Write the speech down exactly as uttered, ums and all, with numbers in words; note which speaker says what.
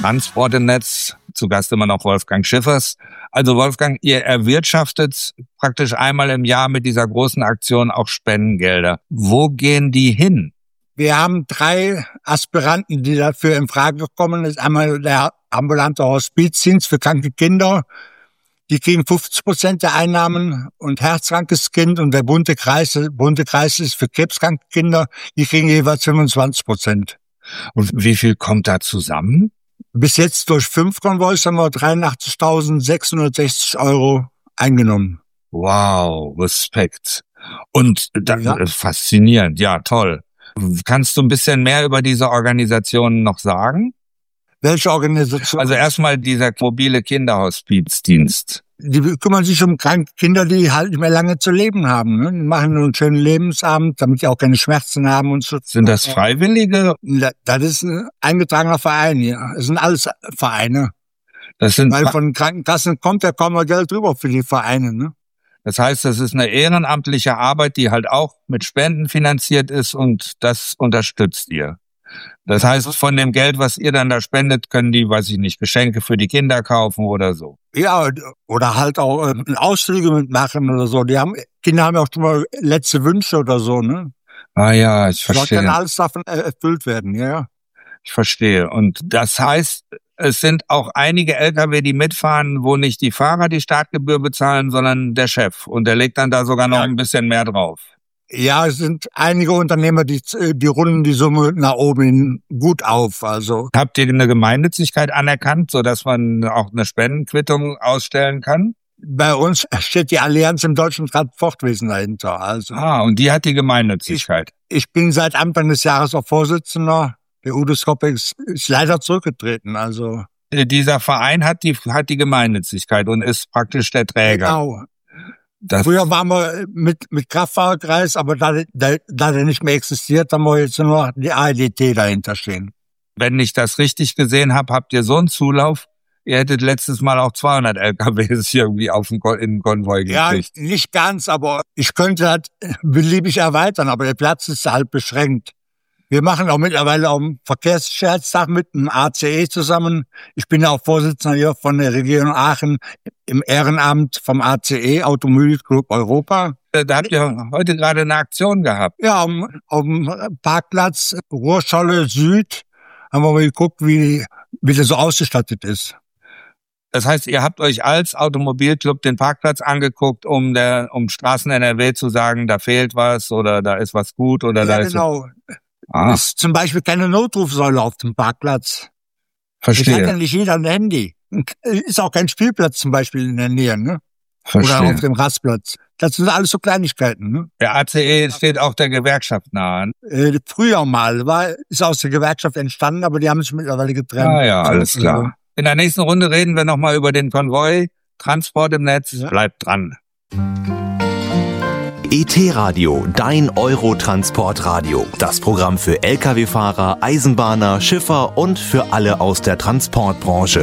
Speaker 1: Transport im Netz. Zu Gast immer noch Wolfgang Schiffers. Also Wolfgang, ihr erwirtschaftet praktisch einmal im Jahr mit dieser großen Aktion auch Spendengelder. Wo gehen die hin?
Speaker 2: Wir haben drei Aspiranten, die dafür in Frage kommen. Das ist einmal der ambulante Hospizdienst für kranke Kinder. Die kriegen fünfzig Prozent der Einnahmen, und herzkrankes Kind und der bunte Kreis, bunte Kreis ist für krebskranke Kinder, die kriegen jeweils fünfundzwanzig Prozent.
Speaker 1: Und wie viel kommt da zusammen?
Speaker 2: Bis jetzt durch fünf Konvois haben wir dreiundachtzigtausendsechshundertsechzig Euro eingenommen.
Speaker 1: Wow, Respekt. Und das
Speaker 2: Ja.
Speaker 1: ist faszinierend, ja, toll. Kannst du ein bisschen mehr über diese Organisationen noch sagen?
Speaker 2: Welche Organisation?
Speaker 1: Also erstmal dieser mobile Kinderhospizdienst.
Speaker 2: Die kümmern sich um kranke Kinder, die halt nicht mehr lange zu leben haben. Ne? Die machen nur einen schönen Lebensabend, damit die auch keine Schmerzen haben und so.
Speaker 1: Sind das Freiwillige?
Speaker 2: Das ist ein eingetragener Verein, ja. Das sind alles Vereine.
Speaker 1: Das sind,
Speaker 2: Weil von Krankenkassen kommt ja kaum noch Geld rüber für die Vereine, ne?
Speaker 1: Das heißt, das ist eine ehrenamtliche Arbeit, die halt auch mit Spenden finanziert ist, und das unterstützt ihr. Das heißt, von dem Geld, was ihr dann da spendet, können die, weiß ich nicht, Geschenke für die Kinder kaufen oder so.
Speaker 2: Ja, oder halt auch äh, Ausflüge mitmachen oder so. Die haben, Kinder haben ja auch schon mal letzte Wünsche oder so, ne?
Speaker 1: Ah ja, ich
Speaker 2: Da
Speaker 1: verstehe.
Speaker 2: kann alles davon erfüllt werden, ja.
Speaker 1: Ich verstehe. Und das heißt, es sind auch einige L K W, die mitfahren, wo nicht die Fahrer die Startgebühr bezahlen, sondern der Chef. Und der legt dann da sogar noch
Speaker 2: Ja.
Speaker 1: ein bisschen mehr drauf.
Speaker 2: Ja, es sind einige Unternehmer, die, die runden die Summe nach oben hin gut auf. Also
Speaker 1: Habt ihr eine Gemeinnützigkeit anerkannt, sodass man auch eine Spendenquittung ausstellen kann?
Speaker 2: bei uns steht die Allianz im deutschen Transportwesen dahinter. Also
Speaker 1: Ah, und die hat die Gemeinnützigkeit.
Speaker 2: ich bin seit Anfang des Jahres auch Vorsitzender. Der Udo Skopek ist, ist leider zurückgetreten. Also
Speaker 1: Dieser Verein hat die hat die Gemeinnützigkeit und ist praktisch der Träger.
Speaker 2: genau.
Speaker 1: Das,
Speaker 2: Früher waren wir mit, mit Kraftfahrerkreis, aber da, da, da der nicht mehr existiert, haben wir jetzt nur noch die A E D T dahinter stehen.
Speaker 1: wenn ich das richtig gesehen habe, habt ihr so einen Zulauf. Ihr hättet letztes Mal auch zweihundert L K Ws irgendwie auf den, Kon- in den Konvoi gekriegt.
Speaker 2: Ja, nicht ganz, aber ich könnte halt beliebig erweitern, aber der Platz ist halt beschränkt. Wir machen auch mittlerweile auch einen Verkehrssicherheitstag mit dem A C E zusammen. Ich bin ja auch Vorsitzender hier von der Region Aachen im Ehrenamt vom A C E, Automobilclub Europa.
Speaker 1: Da habt ihr heute gerade eine Aktion gehabt.
Speaker 2: Ja, auf dem- auf dem Parkplatz Ruhrscholle Süd haben wir mal geguckt, wie, wie das so ausgestattet ist.
Speaker 1: Das heißt, ihr habt euch als Automobilclub den Parkplatz angeguckt, um der um Straßen N R W zu sagen, da fehlt was oder da ist was gut oder da
Speaker 2: Ja,
Speaker 1: ist
Speaker 2: genau.
Speaker 1: ah,
Speaker 2: Ist zum Beispiel keine Notrufsäule auf dem Parkplatz. Das hat ja
Speaker 1: verstehe,
Speaker 2: nicht jeder ein Handy. Ist auch kein Spielplatz zum Beispiel in der Nähe, ne? Oder auf
Speaker 1: verstehe.
Speaker 2: dem Rastplatz. Das sind alles so Kleinigkeiten, ne?
Speaker 1: Der A C E steht auch der Gewerkschaft nahe.
Speaker 2: Äh, früher mal war, ist aus der Gewerkschaft entstanden, aber die haben sich mittlerweile getrennt.
Speaker 1: Ah ja, alles
Speaker 2: Also,
Speaker 1: klar. In der nächsten Runde reden wir nochmal über den Konvoi, Transport im Netz.
Speaker 2: Ja.
Speaker 1: Bleibt dran.
Speaker 3: E T-Radio, dein Eurotransportradio. Das Programm für L K W-Fahrer, Eisenbahner, Schiffer und für alle aus der Transportbranche.